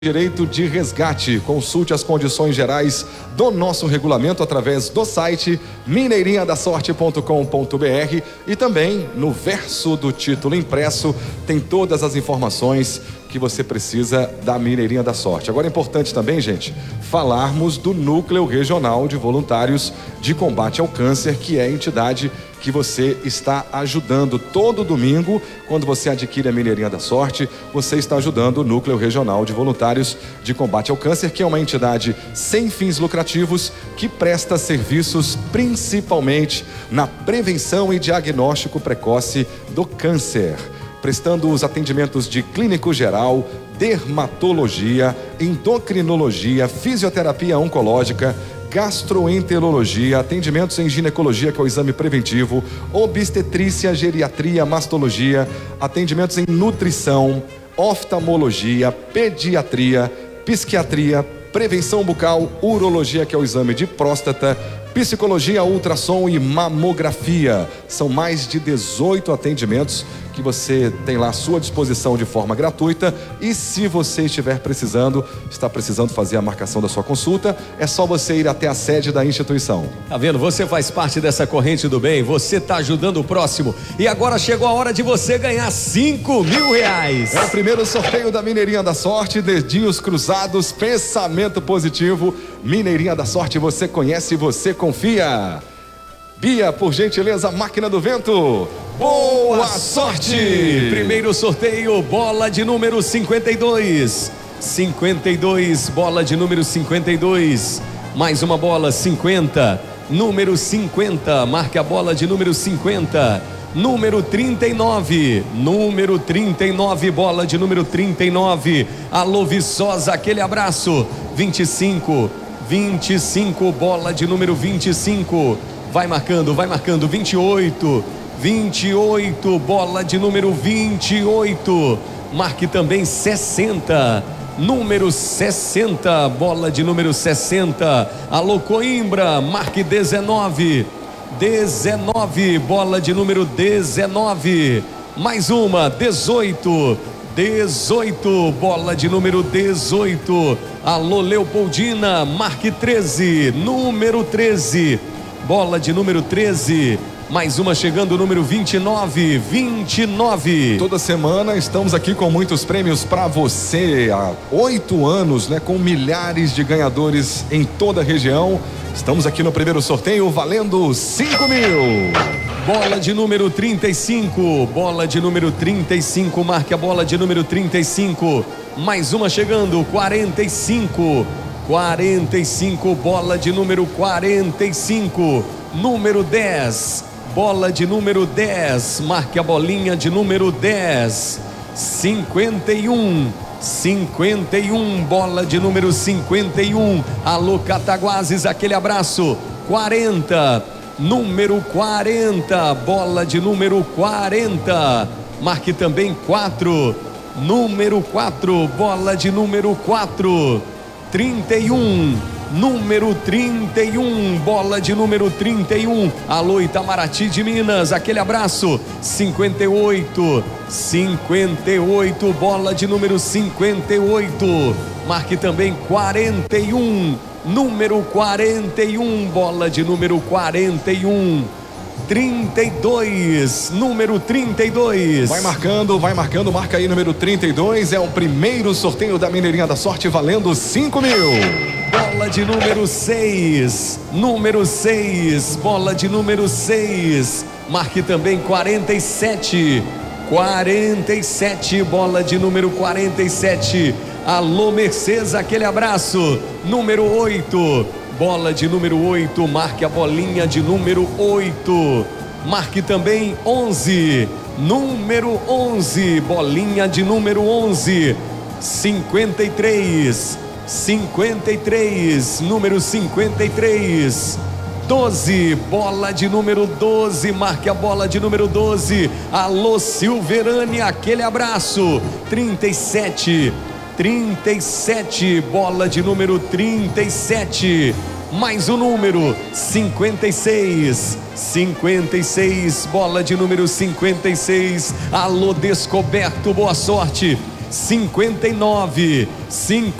Direito de resgate. Consulte as condições gerais do nosso regulamento através do site mineirinhadasorte.com.br e também no verso do título impresso tem todas as informações que você precisa da Mineirinha da Sorte. Agora é importante também, gente, falarmos do Núcleo Regional de Voluntários de Combate ao Câncer, que é a entidade que você está ajudando todo domingo. Quando você adquire a Mineirinha da Sorte, você está ajudando o Núcleo Regional de Voluntários de Combate ao Câncer, que é uma entidade sem fins lucrativos que presta serviços principalmente na prevenção e diagnóstico precoce do câncer, prestando os atendimentos de clínico geral, dermatologia, endocrinologia, fisioterapia oncológica, gastroenterologia, atendimentos em ginecologia, que é o exame preventivo, obstetrícia, geriatria, mastologia, atendimentos em nutrição, oftalmologia, pediatria, psiquiatria, prevenção bucal, urologia, que é o exame de próstata, psicologia, ultrassom e mamografia. São mais de 18 atendimentos que você tem lá à sua disposição de forma gratuita. E se você está precisando fazer a marcação da sua consulta, é só você ir até a sede da instituição. Tá vendo? Você faz parte dessa corrente do bem, você está ajudando o próximo. E agora chegou a hora de você ganhar R$5.000. É o primeiro sorteio da Mineirinha da Sorte, dedinhos cruzados, pensamento positivo. Mineirinha da Sorte, você conhece, você confia. Bia, por gentileza, máquina do vento. Boa sorte! Primeiro sorteio, bola de número 52. 52, bola de número 52. Mais uma bola, 50. Número 50, marque a bola de número 50. Número 39. Número 39, bola de número 39. Alô, Viçosa, aquele abraço. 25. 25, bola de número 25. Vai marcando, 28. 28, bola de número 28. Marque também 60. Número 60, bola de número 60. Alô, Coimbra, marque 19. 19, bola de número 19. Mais uma, 18. 18, bola de número 18. Alô, Leopoldina, marque 13. Número 13, bola de número 13. Mais uma chegando, número 29. 29. Toda semana estamos aqui com muitos prêmios para você. Há 8 anos, com milhares de ganhadores em toda a região. Estamos aqui no primeiro sorteio valendo R$5.000. Bola de número 35. Bola de número 35. Marque a bola de número 35. Mais uma chegando, 45. 45, bola de número 45. Número 10. Bola de número 10. Marque a bolinha de número 10. 51. 51, bola de número 51. Alô, Cataguases, aquele abraço. 40. Número 40, bola de número 40. Marque também 4. Número 4, bola de número 4. 31. Número 31, bola de número 31. Alô, Itamaraty de Minas, aquele abraço. 58. 58, bola de número 58. Marque também 41. Número 41, bola de número 41. 32, número 32. Vai marcando, marca aí número 32. É o primeiro sorteio da Mineirinha da Sorte valendo R$5.000. Bola de número 6. Número 6, bola de número 6. Marque também 47. 47, bola de número 47. Alô, Mercedes, aquele abraço. Número 8, bola de número 8. Marque a bolinha de número 8. Marque também 11. Número 11, bolinha de número 11. 53. 53, número 53. 12, bola de número 12, marque a bola de número 12. Alô, Silverane, aquele abraço. 37. 37, bola de número 37. Mais um número, 56. 56, bola de número 56. Alô, Descoberto, boa sorte. 59,